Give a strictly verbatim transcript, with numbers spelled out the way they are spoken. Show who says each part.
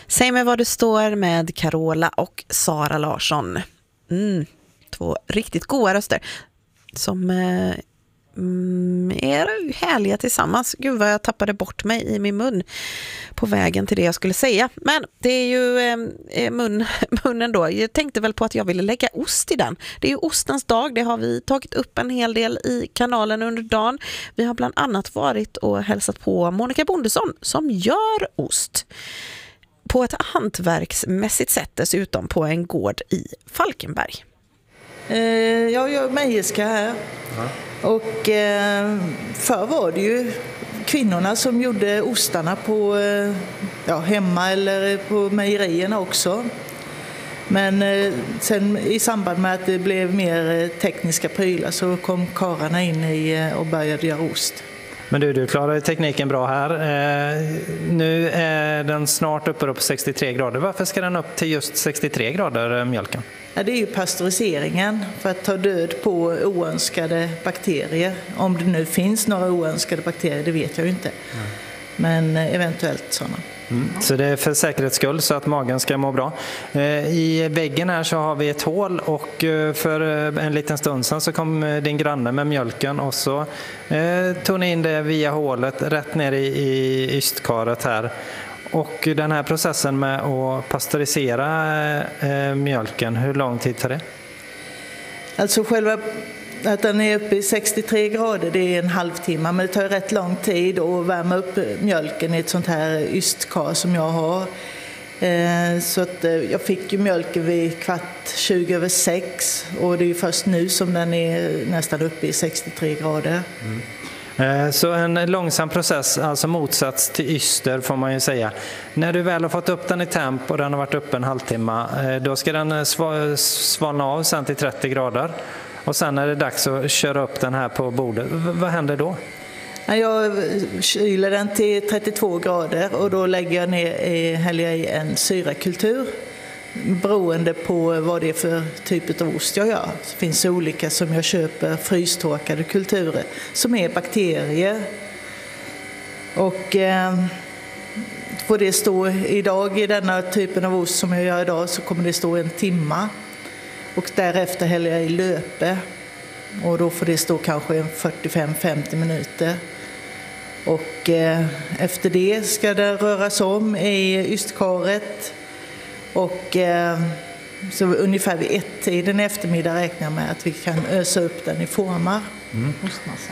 Speaker 1: Säg mig vad du står med Carola och Sara Larsson. Mm, två riktigt goda röster som eh, mm, är härliga tillsammans. Gud vad jag tappade bort mig i min mun på vägen till det jag skulle säga. Men det är ju eh, mun, munnen då. Jag tänkte väl på att jag ville lägga ost i den. Det är ju ostens dag. Det har vi tagit upp en hel del i kanalen under dagen. Vi har bland annat varit och hälsat på Monica Bondesson som gör ost på ett hantverksmässigt sätt, dessutom på en gård i Falkenberg.
Speaker 2: Eh, jag gör mejerska här. Ja. Och eh, förr var det ju kvinnorna som gjorde ostarna på eh, ja, hemma eller på mejerierna också. Men eh, sen i samband med att det blev mer tekniska prylar så kom karlarna in i och började göra ost.
Speaker 3: Men du, du klarar tekniken bra här. Eh, nu är den snart uppe på sextiotre grader. Varför ska den upp till just sextiotre grader, mjölken?
Speaker 2: Ja, det är ju pasteuriseringen för att ta död på oönskade bakterier. Om det nu finns några oönskade bakterier, det vet jag ju inte. Mm. Men eventuellt sådana.
Speaker 3: Mm. Så det är för säkerhets skull så att magen ska må bra. I väggen här så har vi ett hål och för en liten stund sedan så kom din granne med mjölken och så tog ni in det via hålet rätt ner i, i ystkaret här. Och den här processen med att pasteurisera mjölken, hur lång tid tar det?
Speaker 2: Alltså själva att den är uppe i sextiotre grader, det är en halvtimme, men det tar rätt lång tid att värma upp mjölken i ett sånt här ystkar som jag har. Så att jag fick ju mjölken vid kvart tjugo över sex och det är ju först nu som den är nästan uppe i sextiotre grader.
Speaker 3: Mm. Så en långsam process, alltså motsats till yster får man ju säga. När du väl har fått upp den i temp och den har varit uppe en halvtimme, då ska den svalna av sen till trettio grader. Och sen är det dags att köra upp den här på bordet. V- vad händer då?
Speaker 2: Jag kyler den till trettiotvå grader och då lägger jag ner, häller jag i en syrakultur. Beroende på vad det är för typ av ost jag gör. Det finns olika som jag köper frystorkade kulturer som är bakterier. Och eh, får det stå idag i denna typen av ost som jag gör idag så kommer det stå en timma. Och därefter häller jag i löpe och då får det stå kanske fyrtiofem till femtio minuter. Och eh, efter det ska det röras om i ystkaret och eh, så ungefär vid ett tiden i eftermiddag räknar jag med att vi kan ösa upp den i formar. Mm.